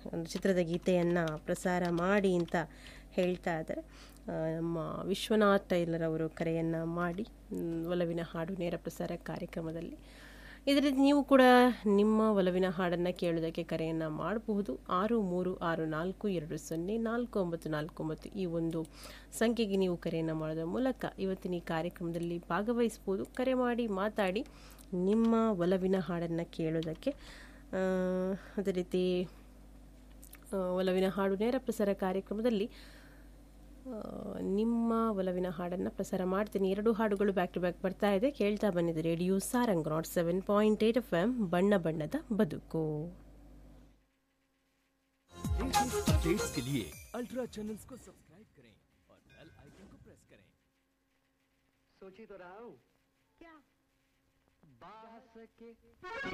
ಒಂದು ಚಿತ್ರದ ಗೀತೆಯನ್ನು ಪ್ರಸಾರ ಮಾಡಿ ಅಂತ ಹೇಳ್ತಾ ಇದ್ದಾರೆ. ನಮ್ಮ ವಿಶ್ವನಾಥ್ ಟೈಲರ್ ಅವರು ಕರೆಯನ್ನು ಮಾಡಿ ಒಲವಿನ ಹಾಡು ನೇರ ಪ್ರಸಾರ ಕಾರ್ಯಕ್ರಮದಲ್ಲಿ ಇದರಲ್ಲಿ ನೀವು ಕೂಡ ನಿಮ್ಮ ಒಲವಿನ ಹಾಡನ್ನು ಕೇಳೋದಕ್ಕೆ ಕರೆಯನ್ನು ಮಾಡಬಹುದು. 6364204949 ಈ ಒಂದು ಸಂಖ್ಯೆಗೆ ನೀವು ಕರೆಯನ್ನು ಮಾಡೋದ್ರ ಮೂಲಕ ಇವತ್ತಿನ ಈ ಕಾರ್ಯಕ್ರಮದಲ್ಲಿ ಭಾಗವಹಿಸ್ಬೋದು. ಕರೆ ಮಾಡಿ ಮಾತಾಡಿ ನಿಮ್ಮ ಒಲವಿನ ಹಾಡನ್ನು ಕೇಳೋದಕ್ಕೆ. ಅದೇ ರೀತಿ ಒಲವಿನ ಹಾಡು ನೇರ ಪ್ರಸಾರ ಕಾರ್ಯಕ್ರಮದಲ್ಲಿ ನಿಮ್ಮ ಒಲವಿನ ಹಾಡನ್ನು ಪ್ರಸಾರ ಮಾಡ್ತೀನಿ. 2 ಹಾಡುಗಳು ಬ್ಯಾಕ್ ಟು ಬ್ಯಾಕ್ ಬರ್ತಾ ಇದೆ, ಕೇಳ್ತಾ ಬಂದಿದೆ. ರೇಡಿಯೋ ಸಾರಂಗ್ 7.8 FM ಬಣ್ಣ ಬಣ್ಣದ ಬದುಕು. अपडेट्स के लिए अल्ट्रा चैनल्स को सब्सक्राइब करें और बेल आइकन को प्रेस करें. सोची तो रहा हूँ क्या बास के